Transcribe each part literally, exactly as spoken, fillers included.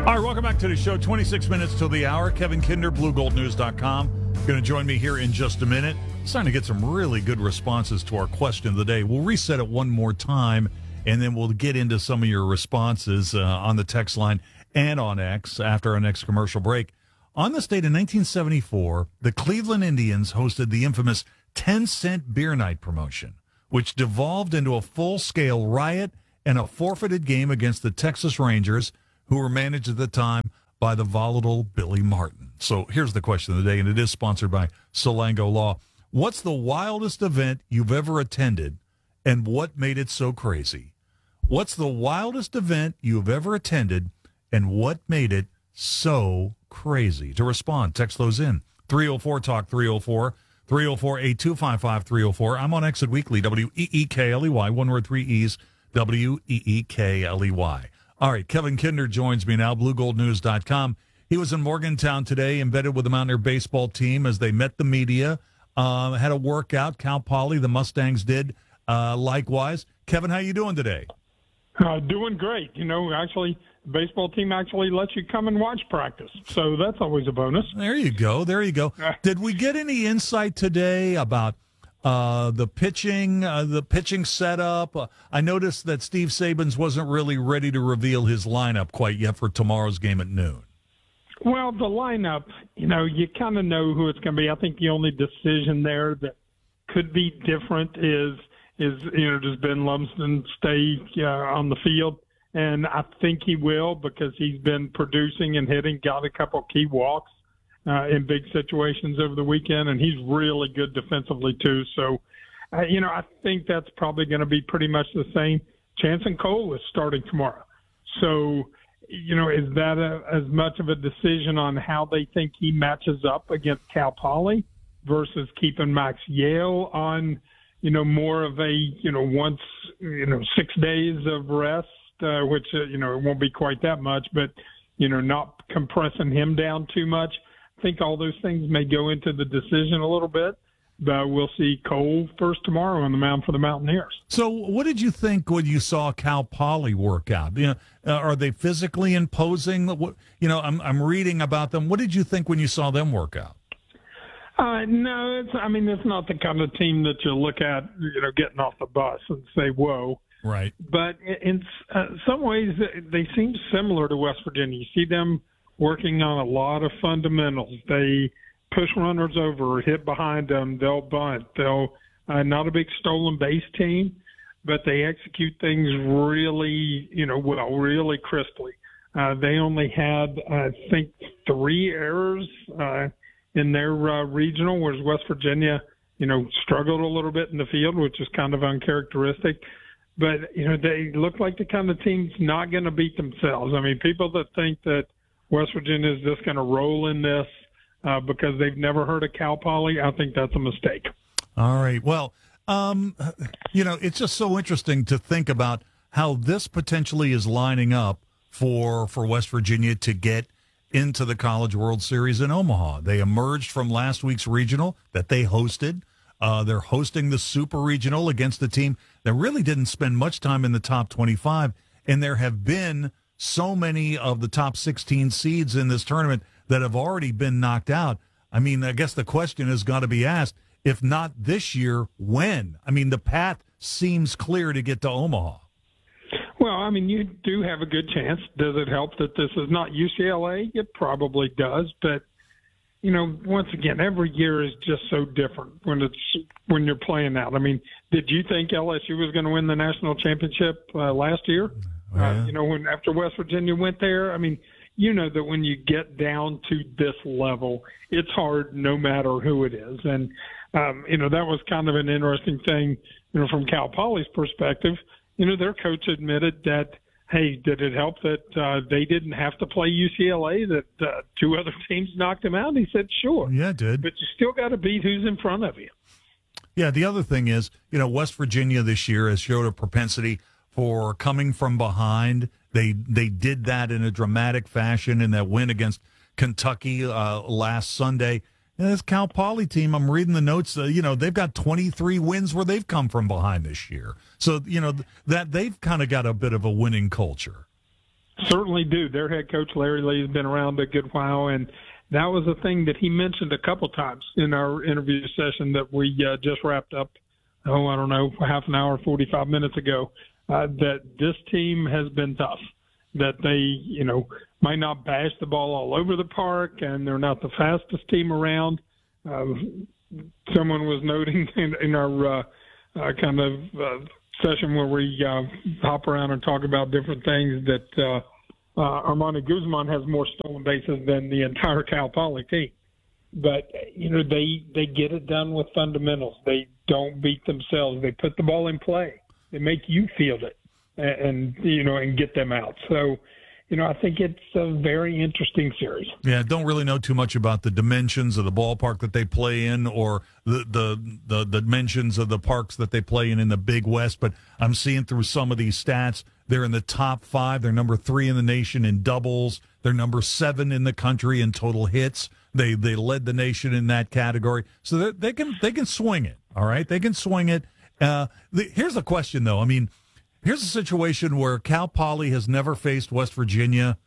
All right, welcome back to the show. twenty-six minutes till the hour. Kevin Kinder, blue gold news dot com. Going to join me here in just a minute. Starting to get some really good responses to our question of the day. We'll reset it one more time, and then we'll get into some of your responses uh, on the text line and on X after our next commercial break. On this date in nineteen seventy-four, the Cleveland Indians hosted the infamous ten cent beer night promotion, which devolved into a full-scale riot and a forfeited game against the Texas Rangers, who were managed at the time by the volatile Billy Martin. So here's the question of the day, and it is sponsored by Solango Law. What's the wildest event you've ever attended, and what made it so crazy? What's the wildest event you've ever attended, and what made it so crazy? To respond, text those in. three oh four talk three oh four, three oh four, eight two five five, three oh four. I'm on Exit Weekly, W E E K L E Y, one word, three E's, W E E K L E Y. All right, Kevin Kinder joins me now, blue gold news dot com. He was in Morgantown today, embedded with the Mountaineer baseball team as they met the media, uh, had a workout. Cal Poly, the Mustangs did uh, likewise. Kevin, how you doing today? Uh, doing great. You know, actually, the baseball team actually lets you come and watch practice, so that's always a bonus. There you go. There you go. Did we get any insight today about Uh, the pitching, uh, the pitching setup? Uh, I noticed that Steve Sabins wasn't really ready to reveal his lineup quite yet for tomorrow's game at noon. Well, the lineup, you know, you kind of know who it's going to be. I think the only decision there that could be different is, is you know, does Ben Lumsden stay uh, on the field? And I think he will, because he's been producing and hitting, got a couple key walks Uh, in big situations over the weekend, and he's really good defensively too. So, uh, you know, I think that's probably going to be pretty much the same. Chanson Cole is starting tomorrow. So, you know, is that a, as much of a decision on how they think he matches up against Cal Poly versus keeping Max Yale on, you know, more of a, you know, once, you know, six days of rest, uh, which, uh, you know, it won't be quite that much, but, you know, not compressing him down too much. I think all those things may go into the decision a little bit, but we'll see Cole first tomorrow on the mound for the Mountaineers. So what did you think when you saw Cal Poly work out? You know, uh, are they physically imposing? What, you know, I'm I'm reading about them. What did you think when you saw them work out? Uh, no, it's, I mean, it's not the kind of team that you look at, you know, getting off the bus and say, whoa. Right. But in uh, some ways, they seem similar to West Virginia. You see them working on a lot of fundamentals. They push runners over, hit behind them, they'll bunt. They'll uh, not a big stolen base team, but they execute things really, you know, well, really crisply. Uh, they only had, I think, three errors uh, in their uh, regional, whereas West Virginia, you know, struggled a little bit in the field, which is kind of uncharacteristic. But, you know, they look like the kind of team's not going to beat themselves. I mean, people that think that West Virginia is just going to roll in this uh, because they've never heard of Cal Poly, I think that's a mistake. All right. Well, um, you know, it's just so interesting to think about how this potentially is lining up for for West Virginia to get into the College World Series in Omaha. They emerged from last week's regional that they hosted. Uh, they're hosting the Super Regional against a team that really didn't spend much time in the top twenty-five, and there have been so many of the top sixteen seeds in this tournament that have already been knocked out. I mean, I guess the question has got to be asked, if not this year, when? I mean, the path seems clear to get to Omaha. Well, I mean, you do have a good chance. Does it help that this is not U C L A? It probably does. But, you know, once again, every year is just so different when it's when you're playing out. I mean, did you think L S U was going to win the national championship uh, last year? Oh, yeah. uh, you know, when after West Virginia went there, I mean, you know that when you get down to this level, it's hard no matter who it is. And, um, you know, that was kind of an interesting thing, you know, from Cal Poly's perspective. You know, their coach admitted that, hey, did it help that uh, they didn't have to play U C L A, that uh, two other teams knocked them out? He said, sure. Yeah, it did. But you still got to beat who's in front of you. Yeah, the other thing is, you know, West Virginia this year has showed a propensity for coming from behind. They they did that in a dramatic fashion in that win against Kentucky uh, last Sunday. And this Cal Poly team, I'm reading the notes, uh, you know, they've got twenty-three wins where they've come from behind this year. So, you know, that they've kind of got a bit of a winning culture. certainly do. Their head coach, Larry Lee, has been around a good while, and that was a thing that he mentioned a couple times in our interview session that we uh, just wrapped up, oh, I don't know, half an hour, forty-five minutes ago, uh, that this team has been tough, that they, you know, might not bash the ball all over the park, and they're not the fastest team around. Uh, someone was noting in, in our uh, uh, kind of uh, session where we uh, hop around and talk about different things that uh, uh, Armando Guzman has more stolen bases than the entire Cal Poly team. But, you know, they, they get it done with fundamentals. They don't beat themselves. They put the ball in play. They make you field it and, and you know, and get them out. So, you know, I think it's a very interesting series. Yeah, don't really know too much about the dimensions of the ballpark that they play in or the, the the the dimensions of the parks that they play in in the Big West, but I'm seeing through some of these stats, they're in the top five. They're number three in the nation in doubles. They're number seven in the country in total hits. They they led the nation in that category. So they can they can swing it, all right? They can swing it. Uh, the, here's the question, though. I mean, here's a situation where Cal Poly has never faced West Virginia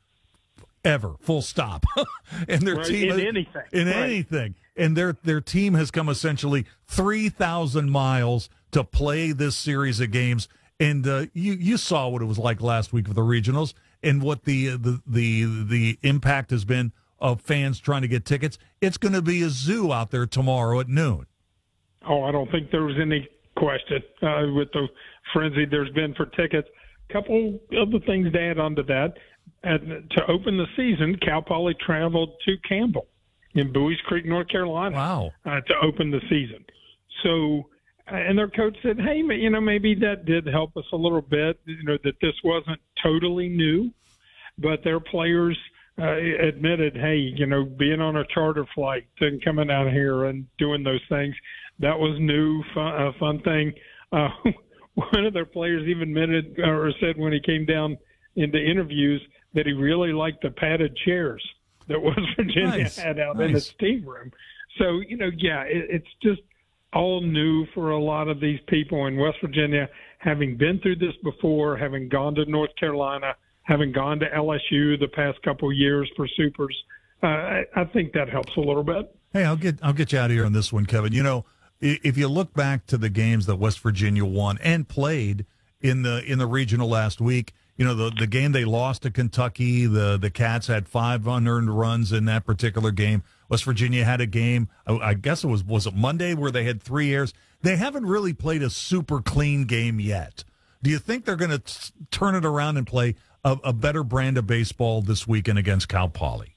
ever, full stop. and their right, team in has, anything. In right. anything. And their their team has come essentially three thousand miles to play this series of games. And uh, you you saw what it was like last week with the regionals and what the the the, the impact has been of fans trying to get tickets. It's going to be a zoo out there tomorrow at noon. Oh, I don't think there was any question uh, with the frenzy there's been for tickets. A couple of the things to add on to that. And to open the season, Cal Poly traveled to Campbell in Bowie's Creek, North Carolina, wow. uh, to open the season. So, and their coach said, hey, you know, maybe that did help us a little bit, you know, that this wasn't totally new, but their players uh, admitted, hey, you know, being on a charter flight and coming out here and doing those things, that was new, fun, uh, fun thing. Uh, one of their players even admitted or said when he came down into interviews that he really liked the padded chairs that West Virginia nice. had out nice. in its team room. So, you know, yeah, it, it's just all new for a lot of these people in West Virginia, having been through this before, having gone to North Carolina, having gone to L S U the past couple of years for Supers. Uh, I, I think that helps a little bit. Hey, I'll get I'll get you out of here on this one, Kevin. You know, if you look back to the games that West Virginia won and played in the in the regional last week, you know, the, the game they lost to Kentucky, the, the Cats had five unearned runs in that particular game. West Virginia had a game, I guess it was, was it Monday, where they had three errors. They haven't really played a super clean game yet. Do you think they're going to turn it around and play a, a better brand of baseball this weekend against Cal Poly?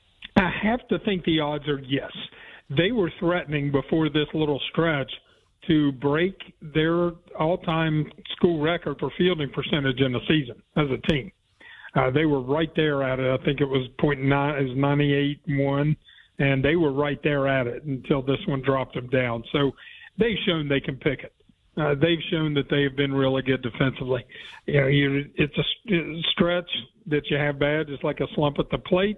I have to think the odds are yes. They were threatening before this little stretch to break their all-time school record for fielding percentage in the season as a team. Uh, they were right there at it. I think it was point nine, it was ninety-eight one, and they were right there at it until this one dropped them down. So they've shown they can pick it. Uh, they've shown that they have been really good defensively. You know, you, it's a stretch that you have bad. It's like a slump at the plate.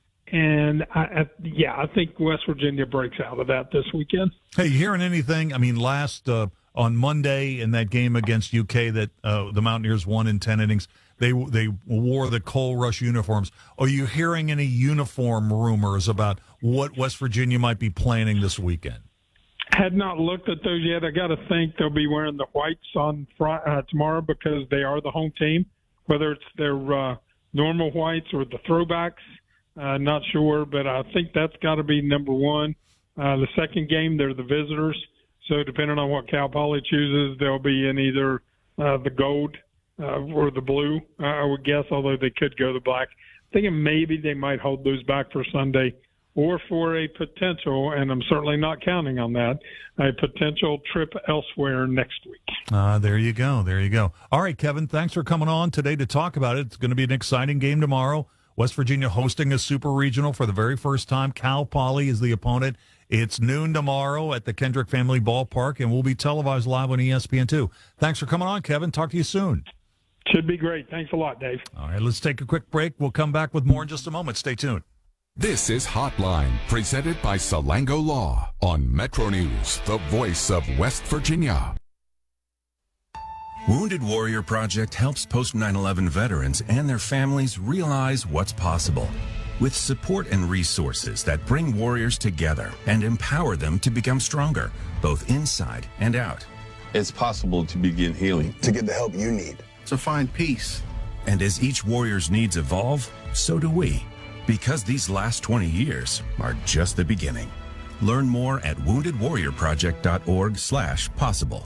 And, I, I, yeah, I think West Virginia breaks out of that this weekend. Hey, you hearing anything? I mean, last uh, on Monday in that game against U K that uh, the Mountaineers won in ten innings, they they wore the Cole Rush uniforms. Are you hearing any uniform rumors about what West Virginia might be planning this weekend? Had not looked at those yet. I got to think they'll be wearing the whites on Friday, uh, tomorrow because they are the home team, whether it's their uh, normal whites or the throwbacks. Uh, not sure, but I think that's got to be number one. Uh, the second game, they're the visitors. So depending on what Cal Poly chooses, they'll be in either uh, the gold uh, or the blue, uh, I would guess, although they could go the black. Thinking maybe they might hold those back for Sunday or for a potential, and I'm certainly not counting on that, a potential trip elsewhere next week. Uh, there you go. There you go. All right, Kevin, thanks for coming on today to talk about it. It's going to be an exciting game tomorrow. West Virginia hosting a super regional for the very first time. Cal Poly is the opponent. It's noon tomorrow at the Kendrick Family Ballpark, and we'll be televised live on E S P N two. Thanks for coming on, Kevin. Talk to you soon. Should be great. Thanks a lot, Dave. All right, let's take a quick break. We'll come back with more in just a moment. Stay tuned. This is Hotline, presented by Salango Law on Metro News, the voice of West Virginia. Wounded Warrior Project helps post nine eleven veterans and their families realize what's possible. With support and resources that bring warriors together and empower them to become stronger, both inside and out. It's possible to begin healing. To get the help you need. To find peace. And as each warrior's needs evolve, so do we. Because these last twenty years are just the beginning. Learn more at wounded warrior project dot org slash possible.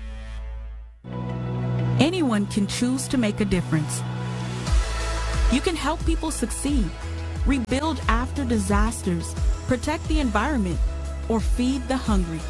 Anyone can choose to make a difference. You can help people succeed, rebuild after disasters, protect the environment, or feed the hungry.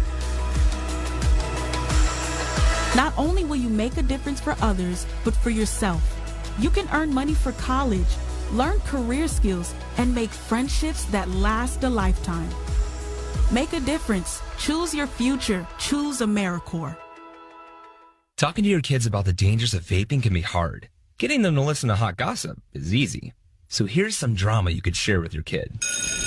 Not only will you make a difference for others, but for yourself. You can earn money for college, learn career skills, and make friendships that last a lifetime. Make a difference. Choose your future. Choose AmeriCorps. Talking to your kids about the dangers of vaping can be hard. Getting them to listen to hot gossip is easy. So here's some drama you could share with your kid.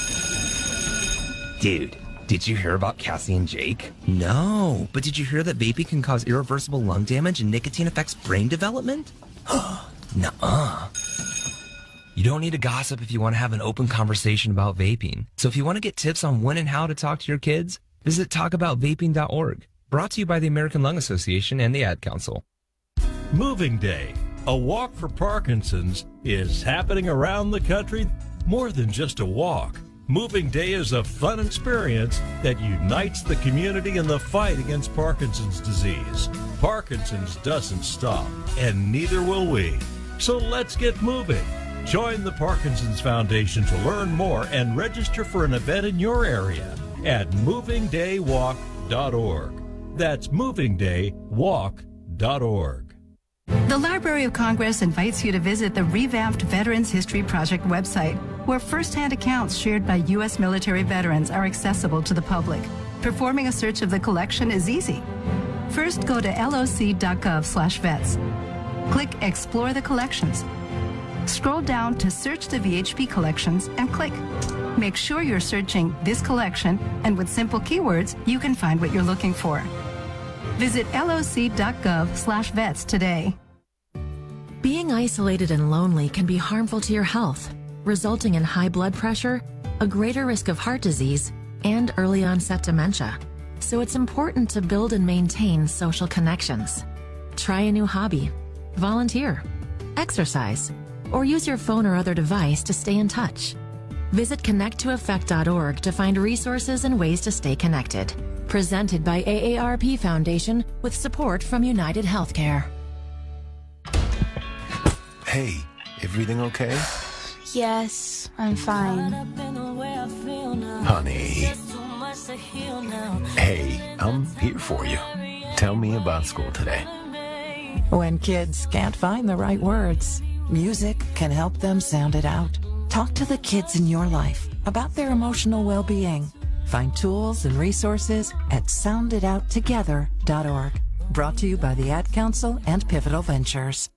Dude, did you hear about Cassie and Jake? No, but did you hear that vaping can cause irreversible lung damage and nicotine affects brain development? Nuh-uh. You don't need to gossip if you want to have an open conversation about vaping. So if you want to get tips on when and how to talk to your kids, visit talk about vaping dot org. Brought to you by the American Lung Association and the Ad Council. Moving Day, a walk for Parkinson's, is happening around the country. More than just a walk. Moving Day is a fun experience that unites the community in the fight against Parkinson's disease. Parkinson's doesn't stop, and neither will we. So let's get moving. Join the Parkinson's Foundation to learn more and register for an event in your area at moving day walk dot org. That's moving day walk dot org. The Library of Congress invites you to visit the revamped Veterans History Project website, where first-hand accounts shared by U S military veterans are accessible to the public. Performing a search of the collection is easy. First, go to L O C dot gov slash vets. Click Explore the Collections. Scroll down to Search the V H P Collections and click. Make sure you're searching this collection, and with simple keywords, you can find what you're looking for. Visit L O C dot gov slash vets today. Being isolated and lonely can be harmful to your health, resulting in high blood pressure, a greater risk of heart disease, and early onset dementia. So it's important to build and maintain social connections. Try a new hobby, volunteer, exercise, or use your phone or other device to stay in touch. Visit connect to effect dot org to find resources and ways to stay connected. Presented by A A R P Foundation with support from United Healthcare. Hey, everything okay? Yes, I'm fine. Honey. Hey, I'm here for you. Tell me about school today. When kids can't find the right words, music can help them sound it out. Talk to the kids in your life about their emotional well-being. Find tools and resources at sound it out together dot org. Brought to you by the Ad Council and Pivotal Ventures.